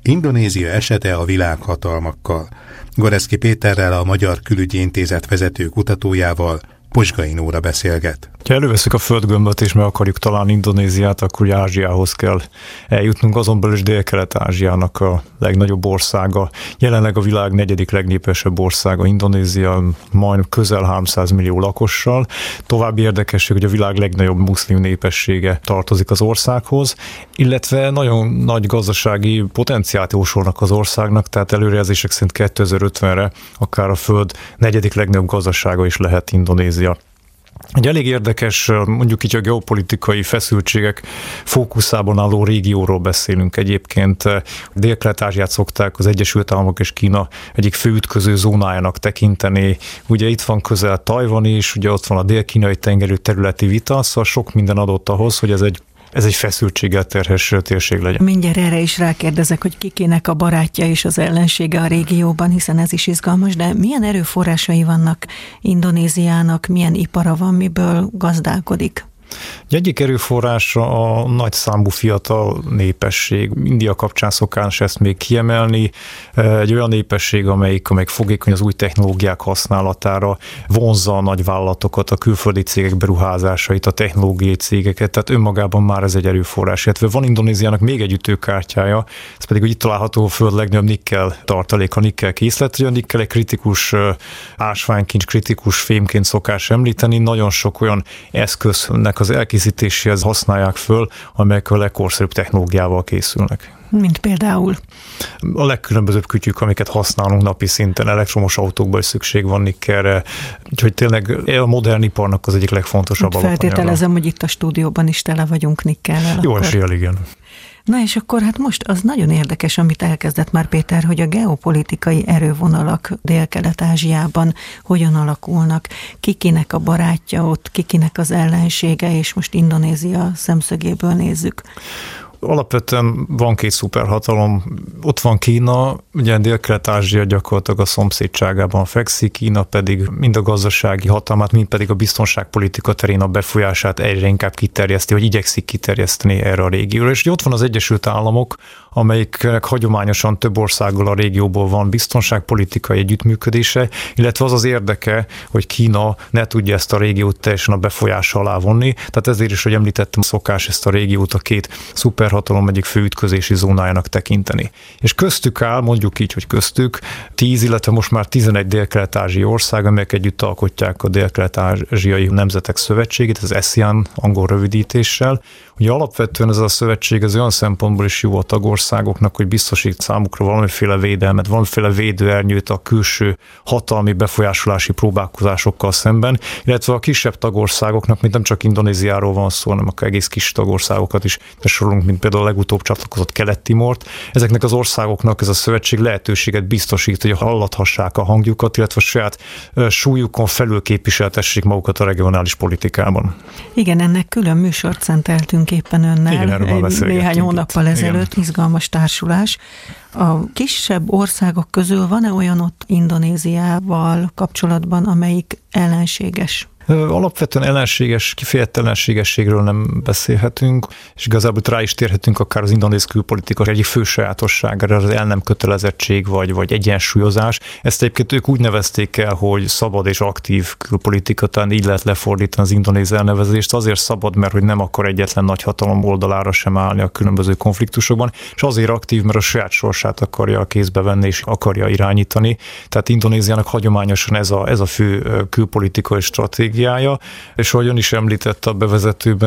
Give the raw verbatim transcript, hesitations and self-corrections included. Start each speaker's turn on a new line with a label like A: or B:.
A: Indonézia esete a világhatalmakkal. Goreszki Péterrel, a Magyar Külügyi Intézet vezető kutatójával Posgai Nóra beszélget.
B: Ha előveszük a földgömböt és meg akarjuk találni Indonéziát, akkor ugye Ázsiához kell eljutnunk, azon belül is Dél-Kelet-Ázsiának a legnagyobb országa. Jelenleg a világ negyedik legnépesebb országa Indonézia, majdnem közel háromszáz millió lakossal. További érdekesség, hogy a világ legnagyobb muszlim népessége tartozik az országhoz, illetve nagyon nagy gazdasági potenciált jósolnak az országnak, tehát előrejelzések szerint kétezer-ötvenre akár a föld negyedik legnagyobb gazdasága is lehet Indonézia. Egy elég érdekes, mondjuk így a geopolitikai feszültségek fókuszában álló régióról beszélünk egyébként. Dél-Kelet-Ázsiát szokták az Egyesült Államok és Kína egyik fő ütköző zónájának tekinteni. Ugye itt van közel Tajvan is, ugye ott van a dél-kínai tengerű területi vita, szóval sok minden adott ahhoz, hogy ez egy Ez egy feszültséggel terhes térség legyen.
C: Mindjárt erre is rákérdezek, hogy kikének a barátja és az ellensége a régióban, hiszen ez is izgalmas, de milyen erőforrásai vannak Indonéziának, milyen ipara van, miből gazdálkodik?
B: Egyik erőforrása a nagy számú fiatal népesség. India kapcsán szokás ezt még kiemelni. Egy olyan népesség, amelyik, amelyik fogékony az új technológiák használatára, vonzza a nagyvállalatokat, a külföldi cégek beruházásait, a technológiai cégeket, tehát önmagában már ez egy erőforrás. Illetve van Indonéziának még egy ütőkártyája, ez pedig, hogy itt található a föld legnagyobb nikkel tartalék, a nikkel készlet, hogy a nikkel egy kritikus ásványkincs, kritikus fémként szokás említeni, nagyon sok olyan eszköznek az elkészítéséhez használják föl, amelyek a legkorszerűbb technológiával készülnek.
C: Mint például?
B: A legkülönbözőbb kütyük, amiket használunk napi szinten, elektromos autókban is szükség van nikkelre, úgyhogy tényleg a modern iparnak az egyik legfontosabb alapanyaga.
C: Feltételezem, hogy itt a stúdióban is tele vagyunk nikkellel.
B: Jó eséllyel, igen.
C: Na és akkor hát most az nagyon érdekes, amit elkezdett már Péter, hogy a geopolitikai erővonalak Dél-Kelet-Ázsiában hogyan alakulnak, kikinek a barátja ott, kikinek az ellensége, és most Indonézia szemszögéből nézzük.
B: Alapvetően van két szuperhatalom, ott van Kína, ugye Dél-Kelet-Ázsia gyakorlatilag a szomszédságában fekszik, Kína pedig mind a gazdasági hatalmát, mind pedig a biztonságpolitika terén a befolyását egyre inkább kiterjeszti, vagy igyekszik kiterjeszteni erre a régióra. És ott van az Egyesült Államok, amelyiknek hagyományosan több országgal a régióból van biztonságpolitikai együttműködése, illetve az az érdeke, hogy Kína ne tudja ezt a régiót teljesen a befolyása alá vonni. Tehát ezért is, hogy említettem, szokás ezt a régiót a két szuperhatalom egyik fő ütközési zónájának tekinteni. És köztük áll, mondjuk így, hogy köztük tíz, illetve most már tizenegy dél-kelet-ázsiai ország, amelyek együtt alkotják a Dél-Kelet-Ázsiai Nemzetek Szövetségét, az ASEAN angol rövidítéssel. Ugye alapvetően ez a szövetség az olyan szempontból is jó a tagországoknak, hogy biztosít számukra valamiféle védelmet, valamiféle védőernyőt a külső hatalmi befolyásolási próbálkozásokkal szemben, illetve a kisebb tagországoknak, mint nem csak Indonéziáról van szó, hanem akár egész kis tagországokat is sorolunk, mint például a legutóbb csatlakozott Kelet-Timort. Ezeknek az országoknak ez a szövetség lehetőséget biztosít, hogy hallathassák a hangjukat, illetve a saját súlyukon felül képviseltessék magukat a regionális politikában.
C: Igen, ennek külön műsort szenteltünk éppen önnel.
B: Igen,
C: néhány hónappal ezelőtt. Igen. Izgalmas társulás. A kisebb országok közül van-e olyan ott Indonéziával kapcsolatban, amelyik ellenséges?
B: Alapvetően ellenséges, kifejezett ellenségességről nem beszélhetünk, és igazából rá is térhetünk akár az indonéz külpolitika egyik fő sajátosságára, az el nem kötelezettség vagy, vagy egyensúlyozás. Ezt egyébként ők úgy nevezték el, hogy szabad és aktív külpolitika, talán így lehet lefordítani az indonéz elnevezést. Azért szabad, mert hogy nem akar egyetlen nagyhatalom oldalára sem állni a különböző konfliktusokban, és azért aktív, mert a saját sorsát akarja a kézbe venni és akarja irányítani. Tehát Indonéziának hagyományosan ez a, ez a fő külpolitikai stratégia, és ahogyan is említette a bevezetőben,